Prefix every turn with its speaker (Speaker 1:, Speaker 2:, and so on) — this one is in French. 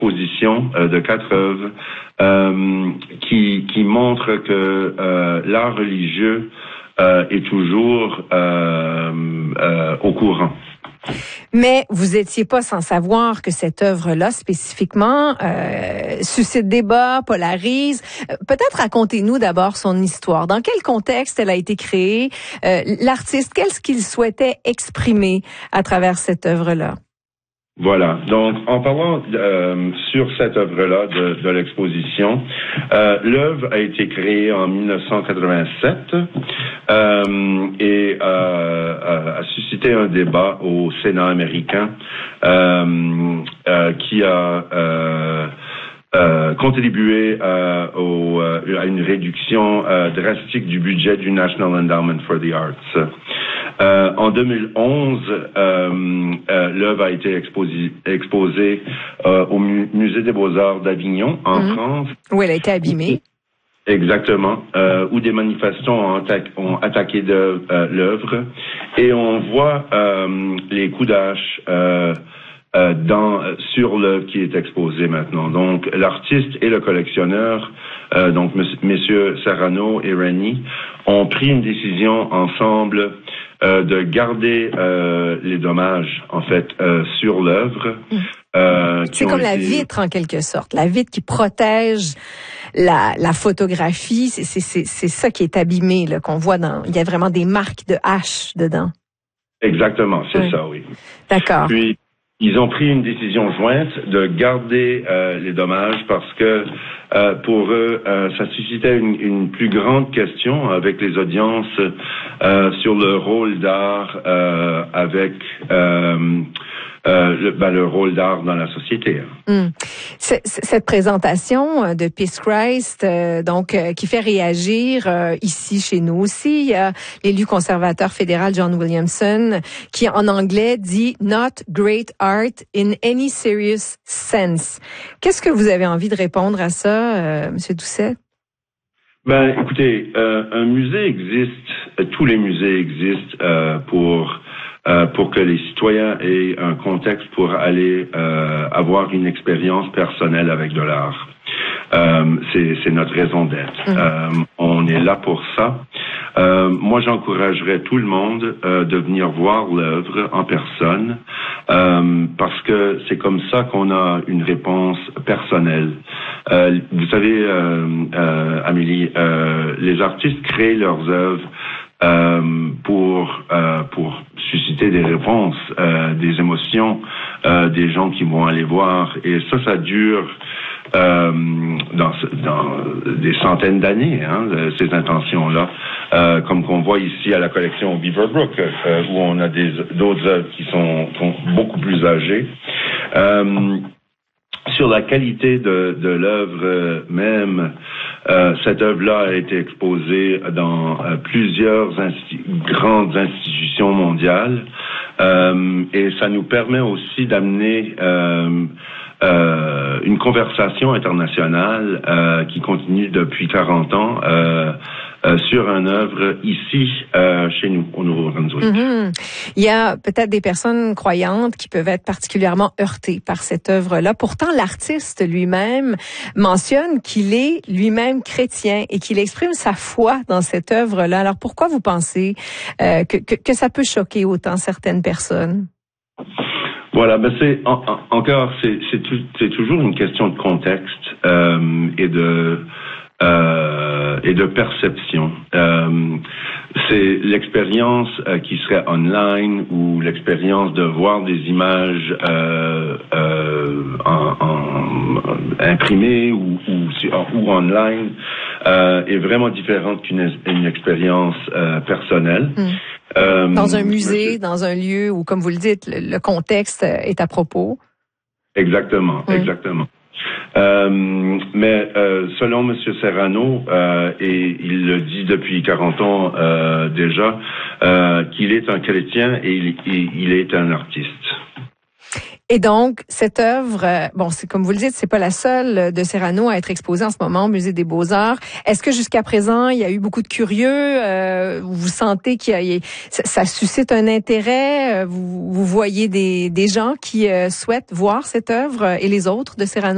Speaker 1: exposition de 4 œuvres qui montrent que l'art religieux est toujours au courant.
Speaker 2: Mais vous étiez pas sans savoir que cette œuvre-là, spécifiquement, suscite débat, polarise. Peut-être racontez-nous d'abord son histoire. Dans quel contexte elle a été créée? L'artiste, qu'est-ce qu'il souhaitait exprimer à travers cette œuvre-là?
Speaker 1: Voilà. Donc, en parlant sur cette œuvre-là de l'exposition, l'œuvre a été créée en 1987 et a suscité un débat au Sénat américain qui a contribué à une réduction drastique du budget du National Endowment for the Arts. En 2011, l'œuvre a été exposée au Musée des Beaux-Arts d'Avignon, en France.
Speaker 2: Où elle a été abîmée.
Speaker 1: Exactement, où des manifestants ont attaqué l'œuvre. Et on voit les coups d'hache sur l'œuvre qui est exposée maintenant. Donc, l'artiste et le collectionneur, donc messieurs Serrano et Rennie, ont pris une décision ensemble de garder les dommages, en fait, sur l'œuvre.
Speaker 2: C'est comme la vitre, en quelque sorte. La vitre qui protège la photographie. C'est ça qui est abîmé, là, qu'on voit il y a vraiment des marques de hache dedans.
Speaker 1: Exactement, c'est ça, oui.
Speaker 2: D'accord.
Speaker 1: Puis, ils ont pris une décision jointe de garder les dommages parce que pour eux, ça suscitait une plus grande question avec les audiences sur le rôle d'art avec le rôle d'art dans la société.
Speaker 2: Cette présentation de Peace Christ, qui fait réagir ici chez nous aussi, il y a l'élu conservateur fédéral John Williamson qui en anglais dit "Not great art in any serious sense". Qu'est-ce que vous avez envie de répondre à ça, Monsieur Doucet?
Speaker 1: Ben, écoutez, un musée existe, tous les musées existent pour que les citoyens aient un contexte pour aller avoir une expérience personnelle avec de l'art. C'est notre raison d'être. On est là pour ça. Moi, j'encouragerais tout le monde de venir voir l'œuvre en personne parce que c'est comme ça qu'on a une réponse personnelle. Vous savez, Amélie, les artistes créent leurs œuvres pour susciter des réponses, des émotions des gens qui vont aller voir. Et ça dure dans des centaines d'années, ces intentions-là. Comme qu'on voit ici à la collection Beaverbrook, où on a d'autres œuvres qui sont beaucoup plus âgées. Sur la qualité de l'œuvre même, cette œuvre-là a été exposée dans plusieurs grandes institutions mondiales et ça nous permet aussi d'amener une conversation internationale qui continue depuis 40 ans sur une œuvre ici chez nous au Nouveau-Brunswick.
Speaker 2: Il y a peut-être des personnes croyantes qui peuvent être particulièrement heurtées par cette œuvre-là. Pourtant, l'artiste lui-même mentionne qu'il est lui-même chrétien et qu'il exprime sa foi dans cette œuvre-là. Alors pourquoi vous pensez que ça peut choquer autant certaines personnes?
Speaker 1: Voilà, ben c'est toujours une question de contexte et de perception. C'est l'expérience qui serait online ou l'expérience de voir des images imprimées ou online est vraiment différente qu'une expérience personnelle.
Speaker 2: Dans un musée, dans un lieu où, comme vous le dites, le contexte est à propos.
Speaker 1: Exactement. Mais selon M. Serrano, et il le dit depuis 40 ans déjà, qu'il est un chrétien et il est un artiste.
Speaker 2: Et donc, cette œuvre, c'est comme vous le dites, c'est pas la seule de Serrano à être exposée en ce moment au Musée des Beaux-Arts. Est-ce que jusqu'à présent, il y a eu beaucoup de curieux? Vous sentez ça suscite un intérêt? Vous voyez des gens qui souhaitent voir cette œuvre et les autres de Serrano?